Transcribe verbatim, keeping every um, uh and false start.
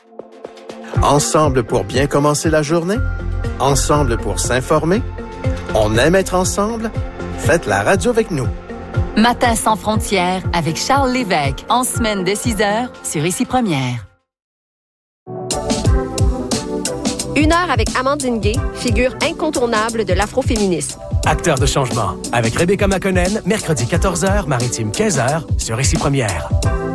Ensemble pour bien commencer la journée? Ensemble pour s'informer? On aime être ensemble? Faites la radio avec nous. Matin sans frontières avec Charles Lévesque, en semaine de six heures sur Ici Première. Une heure avec Amandine Gay, figure incontournable de l'afroféminisme. Acteur de changement, avec Rebecca McConnell, mercredi quatorze heures, maritime quinze heures, sur Ici Première.